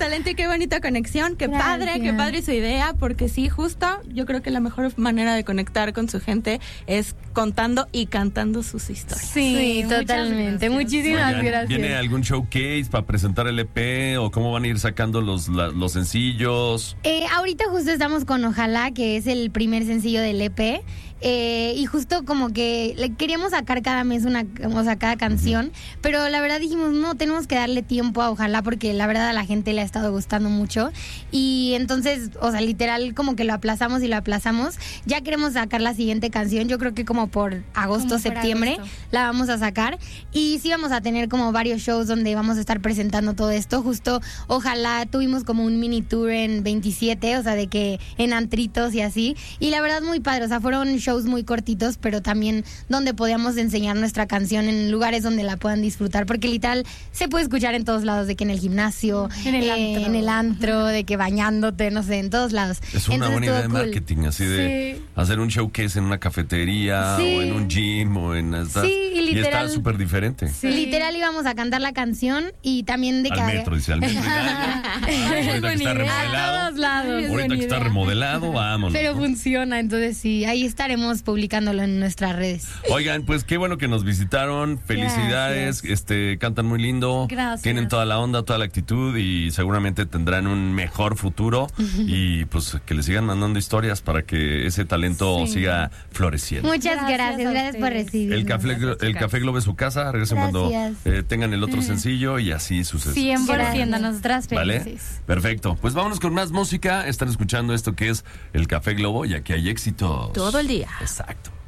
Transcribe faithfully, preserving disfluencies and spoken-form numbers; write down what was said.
talento y qué bonita conexión. Qué Gracias. padre, qué padre su idea, porque sí, justo yo creo que la mejor manera de conectar con su gente es contando y cantando sus historias. Sí, Sí, muchas totalmente. gracias. Muchísimas Oigan, gracias. ¿viene algún showcase para presentar el E P o cómo van a ir sacando los, la- los sencillos? Eh, ahorita justo estamos con Ojalá, que es el primer sencillo del E P. Eh, y justo como que le queríamos sacar cada mes una, o sea, cada canción, pero la verdad dijimos, no, tenemos que darle tiempo a Ojalá, porque la verdad a la gente le ha estado gustando mucho. Y entonces, o sea, literal como que lo aplazamos y lo aplazamos. Ya queremos sacar la siguiente canción, yo creo que como por agosto, Como por septiembre agosto. la vamos a sacar. Y sí vamos a tener como varios shows donde vamos a estar presentando todo esto. Justo, Ojalá tuvimos como un mini tour en veintisiete, o sea, de que en antritos y así. Y la verdad muy padre, o sea, fueron shows muy cortitos, pero también donde podíamos enseñar nuestra canción en lugares donde la puedan disfrutar, porque literal se puede escuchar en todos lados, de que en el gimnasio, En el eh, antro. en el antro, de que bañándote, no sé, en todos lados. Es una Entonces, buena idea de estuvo cool. marketing, así de Sí. hacer un showcase en una cafetería Sí. o en un gym o en estas. Sí, y y está literal- súper diferente. Sí. Literal íbamos a cantar la canción y también de que Al metro, dice, al metro. Ah, ahorita que está a remodelado. todos lados. Ahorita que está remodelado, vámonos. Pero ¿no? funciona, entonces sí, ahí estaremos publicándolo en nuestras redes. Oigan, pues qué bueno que nos visitaron. Felicidades, este, cantan muy lindo. Gracias. Tienen toda la onda, toda la actitud y seguramente tendrán un mejor futuro. Y pues que les sigan mandando historias para que ese talento Sí. siga floreciendo. Muchas Gracias gracias, a gracias por ustedes. recibirnos. El café, Glo- el café Globo es su casa. Regresen cuando Gracias. eh, tengan el otro sencillo y así sucede. cien por ciento, Gracias. nosotras ¿Vale? felices. Perfecto. Pues vámonos con más música. Están escuchando esto que es el Café Globo y aquí hay éxito. Todo el día. Exacto.